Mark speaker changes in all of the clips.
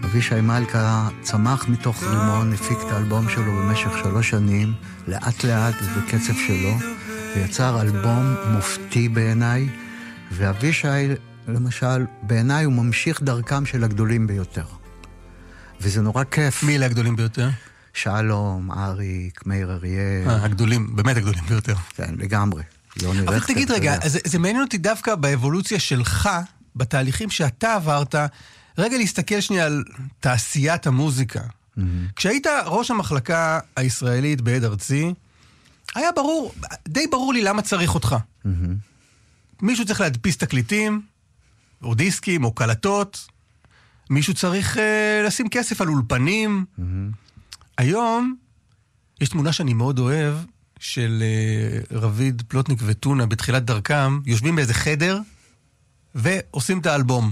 Speaker 1: אבישי מלכה צמח מתוך רימון, הפיק את האלבום שלו במשך 3 שנים, לאט לאט ובקצב שלו, ויצר אלבום מופתי בעיניי, ואבישי, למשל, בעיניי הוא ממשיך דרכם של הגדולים ביותר. וזה נורא כיף.
Speaker 2: מי אלה הגדולים ביותר?
Speaker 1: שלום, אריק, מאיר אריאל.
Speaker 2: הגדולים, באמת הגדולים ביותר.
Speaker 1: כן, לגמרי.
Speaker 2: אבל תגיד רגע, זה מעניין אותי דווקא באבולוציה שלך, בתהליכים שאתה עברת, רגע להסתכל שנייה על תעשיית המוזיקה. כשהיית ראש המחלקה הישראלית בעד ארצי, היה ברור, די ברור לי למה צריך אותך. מישהו צריך להדפיס תקליטים, או דיסקים, או קלטות, מישהו צריך לשים כסף על אולפנים. היום יש תמונה שאני מאוד אוהב, של רביד פלוטניק וטונה בתחילת דרכם, יושבים באיזה חדר, ועושים את האלבום.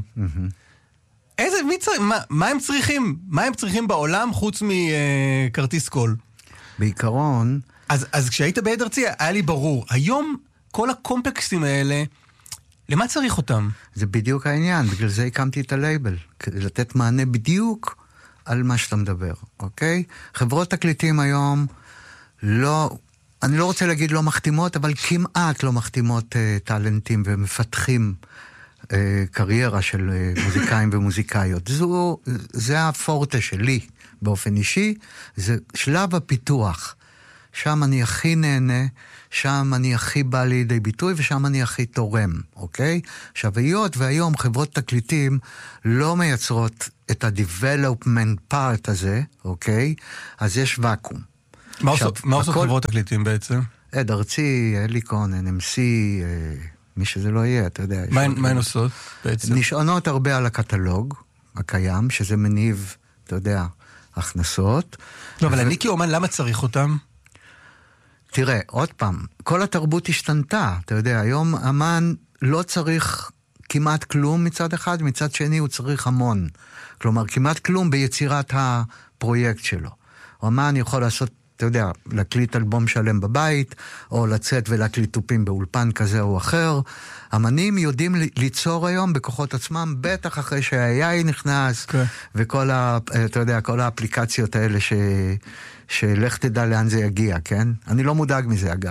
Speaker 2: מה הם צריכים? מה הם צריכים בעולם חוץ מכרטיס קול?
Speaker 1: בעיקרון...
Speaker 2: אז כשהיית בעד ארצי, היה לי ברור. היום כל הקומפלקסים האלה, למה צריך אותם?
Speaker 1: זה בדיוק העניין, בגלל זה הקמתי את הלייבל. כדי לתת מענה בדיוק על מה שאתה מדבר, אוקיי? חברות תקליטים היום לא... אני לא רוצה להגיד לא מחתימות, אבל כמעט לא מחתימות טלנטים ומפתחים קריירה של מוזיקאים ומוזיקאיות. זה הפורטה שלי באופן אישי, זה שלב הפיתוח. שם אני הכי נהנה, שם אני הכי בא לידי ביטוי, ושם אני הכי תורם, אוקיי? עכשיו, היות והיום חברות תקליטים לא מייצרות את ה-development part הזה, אוקיי? אז יש ואקום.
Speaker 2: מה עושות חברות תקליטים בעצם?
Speaker 1: עד ארצי, אליקון, NMC, מי שזה לא יהיה, אתה יודע.
Speaker 2: מה הן עושות בעצם?
Speaker 1: נשענות הרבה על הקטלוג הקיים, שזה מניב, אתה יודע, הכנסות.
Speaker 2: לא, אבל אני כאומן, למה צריך אותם?
Speaker 1: תראה, עוד פעם, כל התרבות השתנתה, אתה יודע, היום אמן לא צריך כמעט כלום מצד אחד, מצד שני הוא צריך המון. כלומר, כמעט כלום ביצירת הפרויקט שלו. אמן יכול לעשות, אתה יודע, להקליט אלבום שלם בבית, או לצאת ולהקליט טופים באולפן כזה או אחר. אמנים יודעים ליצור היום בכוחות עצמם, בטח אחרי שה-AI נכנס, וכל אתה יודע, כל האפליקציות האלה שלך תדע לאן זה יגיע, כן? אני לא מודאג מזה, אגב.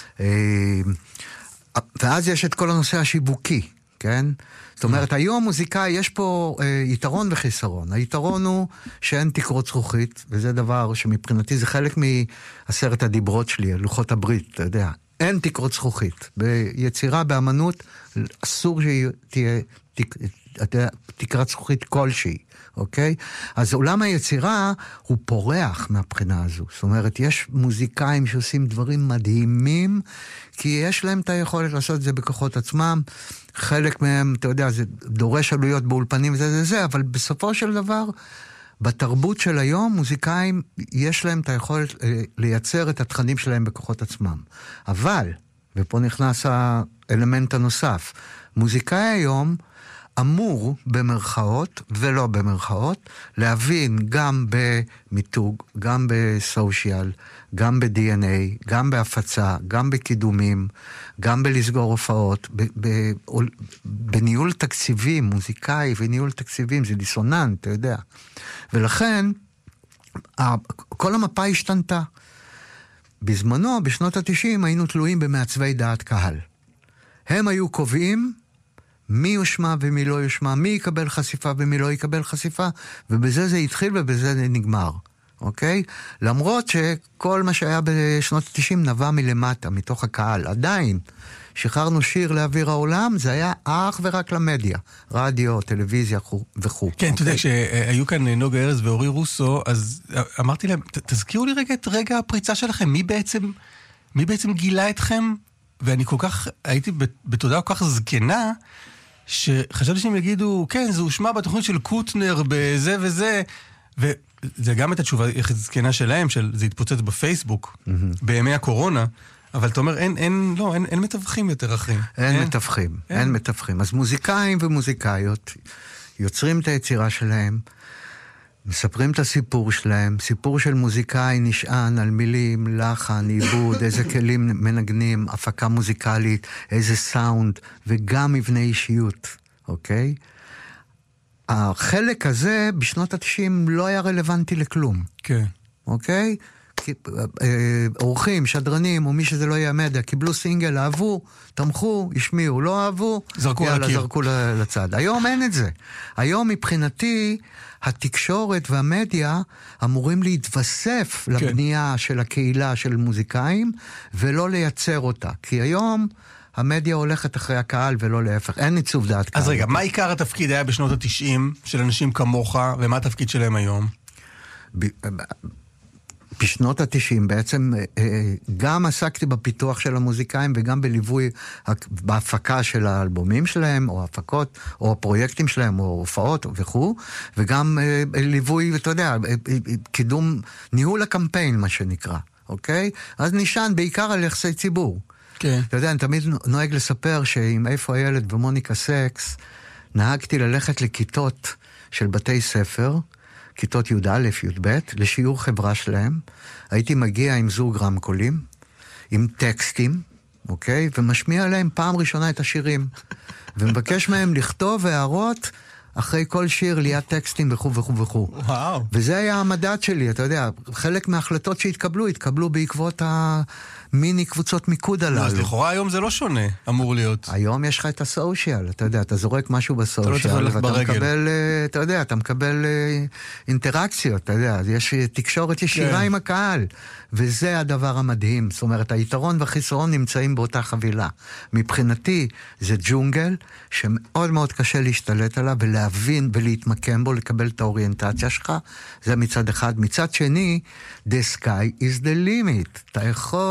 Speaker 1: ואז יש את כל הנושא השיווקי, כן? זאת אומרת, היום מוזיקה, יש פה יתרון וחיסרון. היתרון הוא שאין תקרות זכוכית, וזה דבר שמבחינתי זה חלק מעשרת הדיברות שלי, לוחות הברית, אתה יודע. אין תקרות זכוכית. ביצירה, באמנות, אסור שתהיה תקרת זכוכית כלשהי, אוקיי? אז עולם היצירה הוא פורח מהבחינה הזו. זאת אומרת, יש מוזיקאים שעושים דברים מדהימים, כי יש להם את היכולת לעשות את זה בכוחות עצמם. חלק מהם, אתה יודע, זה דורש עלויות באולפנים, זה, אבל בסופו של דבר, בתרבות של היום, מוזיקאים, יש להם את היכולת לייצר את התכנים שלהם בכוחות עצמם. אבל, ופה נכנס האלמנט הנוסף, מוזיקאי היום אמור במרכאות ולא במרכאות להבין גם במיתוג, גם בסושיאל, גם ב-DNA, גם בהפצה, גם בקידומים, גם בלסגור הופעות, בניהול תקציבים, מוזיקאי וניהול תקציבים, זה דיסוננט, אתה יודע. ולכן, כל המפה השתנתה. בזמנו, בשנות ה-90, היינו תלויים במעצבי דעת קהל. הם היו קובעים מי יושמע ומי לא יושמע, מי יקבל חשיפה ומי לא יקבל חשיפה, ובזה זה התחיל ובזה זה נגמר, אוקיי? למרות שכל מה שהיה בשנות ה-90 נבע מלמטה, מתוך הקהל. עדיין, שחררנו שיר לאוויר העולם, זה היה אך ורק למדיה, רדיו, טלוויזיה וכו'.
Speaker 2: כן, אתה יודע, כשהיו כאן נוגה ארז ואורי רוסו, אז אמרתי להם, תזכירו לי רגע את רגע הפריצה שלכם, מי בעצם גילה אתכם? ואני כל כך, הייתי בתודעה כל כך זקנה, שחשבתי שהם יגידו, כן, זה הושמע בתוכנית של קוטנר בזה וזה, וזה גם את התשובה זקנה שלהם, זה התפוצץ בפייסבוק, בימי הקורונה, אבל אתה אומר, אין מתווכים יותר אחרים.
Speaker 1: אין מתווכים. אז מוזיקאים ומוזיקאיות יוצרים את היצירה שלהם, מספרים את הסיפור שלהם, סיפור של מוזיקאי נשען על מילים, לחן, עיבוד, איזה כלים מנגנים, הפקה מוזיקלית, איזה סאונד, וגם מבנה אישיות, אוקיי? החלק הזה בשנות ה-90 לא היה רלוונטי לכלום.
Speaker 2: כן.
Speaker 1: אוקיי? אורחים, שדרנים, או מי שזה לא יהיה מדיה, קיבלו סינגל, אהבו, תמכו, השמיעו, לא אהבו, זרקו לצד. היום אין את זה. היום מבחינתי, התקשורת והמדיה אמורים להתווסף לבנייה של הקהילה של מוזיקאים, ולא לייצר אותה. כי היום המדיה הולכת אחרי הקהל ולא להפך. אין ניצוב דעת קהל.
Speaker 2: אז רגע, מה עיקר התפקיד היה בשנות ה-90 של אנשים כמוך, ומה התפקיד שלהם היום? בשנות ה-90 בעצם גם עסקתי בפיתוח של המוזיקאים וגם בליווי, בהפקה של האלבומים שלהם, או הפקות, או הפרויקטים שלהם, או הופעות וכו', וגם ליווי, אתה יודע, קידום, ניהול הקמפיין, מה שנקרא, אוקיי? אז נשען בעיקר על יחסי ציבור. כן.
Speaker 1: אתה יודע, אני תמיד נוהג לספר שעם איפה הילד ומוניקה סקס, נהגתי ללכת לכיתות של בתי ספר, כיתות י"א, י"ב, לשיעור חברה שלהם. הייתי מגיע עם זוג רמקולים, עם טקסטים, אוקיי? ומשמיע להם פעם ראשונה את השירים. ומבקש מהם לכתוב הערות אחרי כל שיר, ליד טקסטים וכו' וכו' וכו'.
Speaker 2: וואו.
Speaker 1: וזה היה המדד שלי, אתה יודע, חלק מההחלטות התקבלו בעקבות המיני קבוצות מיקוד הללו.
Speaker 2: אז לכאורה היום זה לא שונה, אמור להיות.
Speaker 1: היום יש לך את הסושיאל, אתה יודע, אתה זורק משהו בסושיאל, ואתה מקבל, אתה יודע, אתה מקבל אינטראקציות, אתה יודע, יש תקשורת ישירה עם הקהל, וזה הדבר המדהים. זאת אומרת, היתרון והחיסרון נמצאים באותה חבילה. מבחינתי זה ג'ונגל, שמאוד מאוד קשה להשתלט עליו, ולהבין ולהתמקם בו, לקבל את האוריינטציה שלך, זה מצד אחד. מצד שני, the sky is the limit. אתה יכול